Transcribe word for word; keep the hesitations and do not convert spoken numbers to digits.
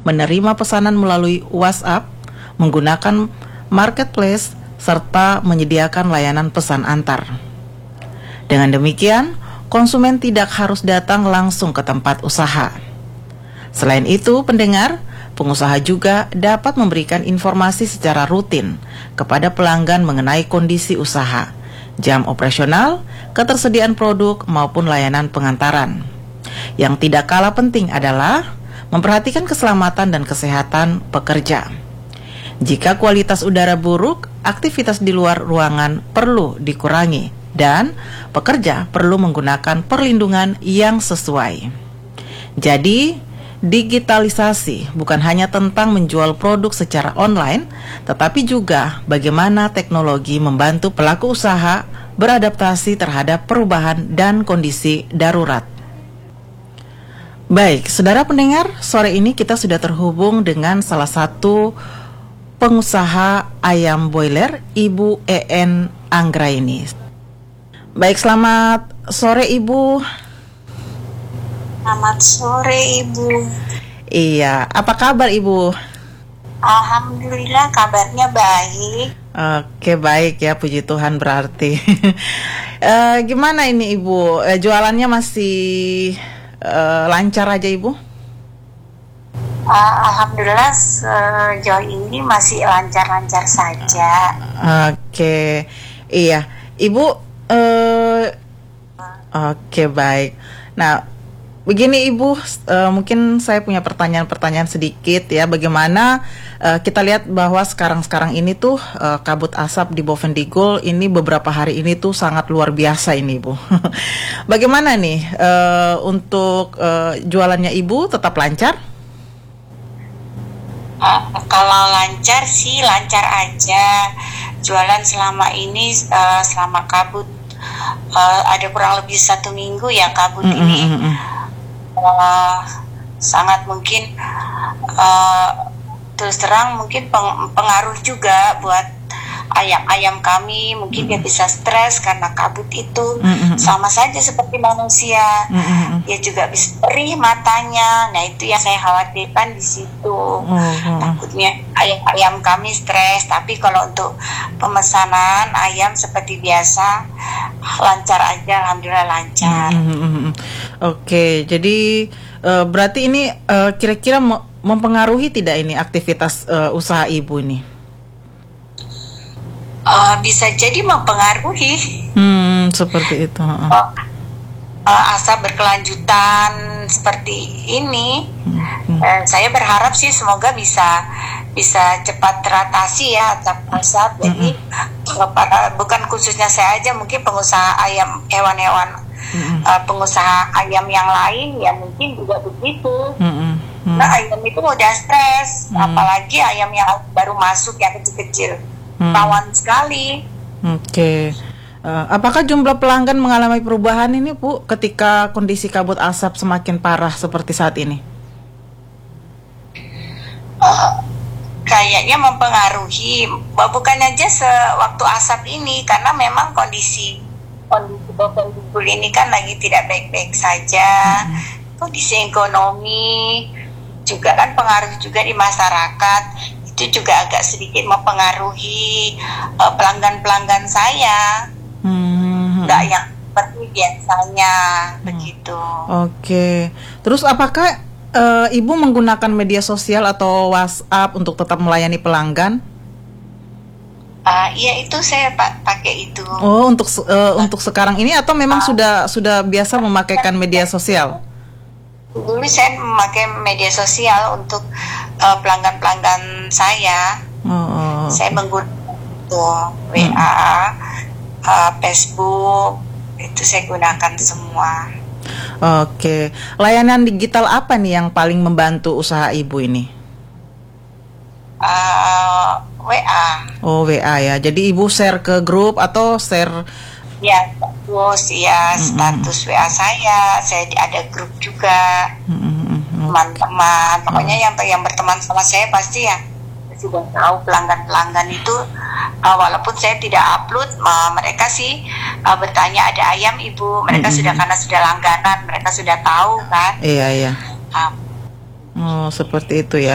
menerima pesanan melalui WhatsApp, menggunakan marketplace, serta menyediakan layanan pesan antar. Dengan demikian, konsumen tidak harus datang langsung ke tempat usaha. Selain itu, pendengar, pengusaha juga dapat memberikan informasi secara rutin kepada pelanggan mengenai kondisi usaha, jam operasional, ketersediaan produk, maupun layanan pengantaran. Yang tidak kalah penting adalah memperhatikan keselamatan dan kesehatan pekerja. Jika kualitas udara buruk, aktivitas di luar ruangan perlu dikurangi dan pekerja perlu menggunakan perlindungan yang sesuai. Jadi, digitalisasi bukan hanya tentang menjual produk secara online, tetapi juga bagaimana teknologi membantu pelaku usaha beradaptasi terhadap perubahan dan kondisi darurat. Baik, saudara pendengar, sore ini kita sudah terhubung dengan salah satu pengusaha ayam boiler, Ibu E N Anggraini. Baik, selamat sore Ibu. Selamat sore Ibu. Iya, apa kabar Ibu? Alhamdulillah kabarnya baik. Oke, baik ya, puji Tuhan berarti. e, Gimana ini Ibu? E, jualannya masih e, lancar aja Ibu? Uh, Alhamdulillah sejauh ini masih lancar-lancar saja. Oke, iya, Ibu. Uh, Oke, baik. Nah, begini Ibu, uh, mungkin saya punya pertanyaan-pertanyaan sedikit ya. Bagaimana uh, kita lihat bahwa sekarang-sekarang ini tuh uh, kabut asap di Bovendigul ini beberapa hari ini tuh sangat luar biasa ini Ibu. Bagaimana nih uh, untuk uh, jualannya Ibu tetap lancar? Uh, kalau lancar sih lancar aja. Jualan selama ini uh, selama kabut uh, ada kurang lebih satu minggu ya kabut mm-hmm. ini uh, sangat mungkin uh, terus terang mungkin peng- pengaruh juga buat ayam-ayam kami. Mungkin dia bisa stres karena kabut itu mm-hmm. sama saja seperti manusia. Mm-hmm. Dia juga bisa perih matanya. Nah, itu yang saya khawatirkan di situ. Mm-hmm. Takutnya ayam-ayam kami stres. Tapi kalau untuk pemesanan ayam seperti biasa lancar aja, alhamdulillah lancar. Mm-hmm. Oke, jadi uh, berarti ini uh, kira-kira mempengaruhi tidak ini aktivitas uh, usaha Ibu ini? Uh, bisa jadi mempengaruhi. Hmm, seperti itu. Uh, uh, uh, asap berkelanjutan seperti ini. Hmm. Uh, saya berharap sih semoga bisa bisa cepat teratasi ya asap-asap. Hmm. Jadi uh, para, bukan khususnya saya aja, mungkin pengusaha ayam hewan-hewan, hmm. uh, pengusaha ayam yang lain ya mungkin juga begitu. Hmm. Hmm. Nah, ayam itu mudah stres, hmm. apalagi ayam yang baru masuk yang kecil-kecil. Hmm. Rawan sekali. Oke. Okay. Uh, apakah jumlah pelanggan mengalami perubahan ini, Bu, ketika kondisi kabut asap semakin parah seperti saat ini? Uh, kayaknya mempengaruhi. Bukan aja sewaktu asap ini, karena memang kondisi kondisi Bovendigul ini kan lagi tidak baik-baik saja. Hmm. Kondisi ekonomi juga kan pengaruh juga di masyarakat. Itu juga agak sedikit mempengaruhi uh, pelanggan-pelanggan saya. Hmm. Nggak yang seperti biasanya, hmm. begitu. Oke. Terus apakah uh, Ibu menggunakan media sosial atau WhatsApp untuk tetap melayani pelanggan? Uh, iya, itu saya pa- pakai itu. Oh, untuk uh, untuk sekarang ini atau memang uh, sudah sudah biasa memakaikan media sosial? Dulu saya memakai media sosial untuk uh, pelanggan-pelanggan saya. Oh. Saya menggunakan itu W A, hmm. uh, Facebook, itu saya gunakan semua. Oke, layanan digital apa nih yang paling membantu usaha Ibu ini? Uh, W A. Oh, W A ya. Jadi Ibu share ke grup atau share? Ya, status ya, status mm-hmm. W A saya, saya ada grup juga, mm-hmm. teman-teman, pokoknya oh. yang yang berteman sama saya pasti ya sudah tahu pelanggan-pelanggan itu, uh, walaupun saya tidak upload, uh, mereka sih uh, bertanya ada ayam Ibu, mereka mm-hmm. sudah karena sudah langganan, mereka sudah tahu kan. Iya iya. Uh, oh seperti itu ya.